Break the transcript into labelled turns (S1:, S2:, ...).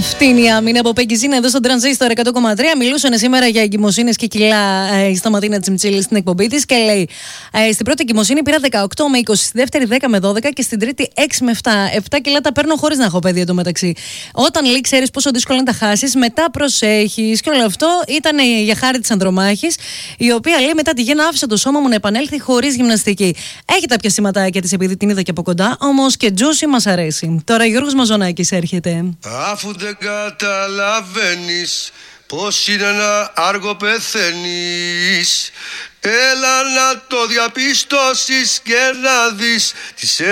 S1: Αυτή είναι η άμυνα από Πεγκιζίνα εδώ στον Τρανζίστορ 100,3. Μιλούσαν σήμερα για εγκυμοσύνες και κιλά η Σταματίνα Τσιμτσίλη στην εκπομπή της και λέει: στην πρώτη εγκυμοσύνη πήρα 18 με 20, στη δεύτερη 10 με 12 και στην τρίτη 6 με 7. 7 κιλά τα παίρνω χωρίς να έχω παιδί εντωμεταξύ. Όταν λέει, ξέρεις πόσο δύσκολο είναι να τα χάσεις, μετά προσέχεις. Και όλο αυτό ήταν για χάρη της Ανδρομάχης, η οποία λέει: μετά τη γέννα άφησα το σώμα μου να επανέλθει χωρίς γυμναστική. Έχει τα πιασηματάκια της επειδή την είδα και από κοντά, όμως και Τζούσι μας αρέσει. Τώρα Γιώργος Μαζονάκης έρχεται.
S2: Αφού δεν καταλαβαίνεις πως είναι να άργο πεθαίνεις, έλα να το διαπιστώσεις και να δεις τις